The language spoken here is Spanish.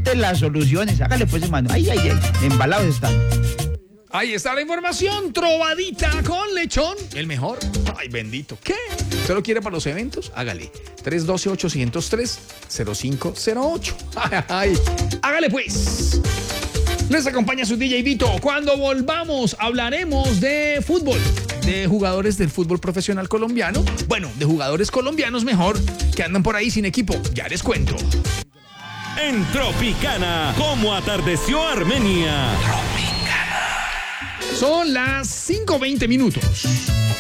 busque las soluciones. Hágale pues, hermano. Ay, embalados están. Ahí está la información, trovadita con lechón, el mejor. Ay, bendito. ¿Qué? ¿Usted lo quiere para los eventos? Hágale. 312-803-0508. Ay, hágale pues. Les acompaña su DJ Vito. Cuando volvamos hablaremos de fútbol, de jugadores del fútbol profesional colombiano. Bueno, de jugadores colombianos mejor, que andan por ahí sin equipo. Ya les cuento. En Tropicana, ¿cómo atardeció Armenia? Son las 5:20.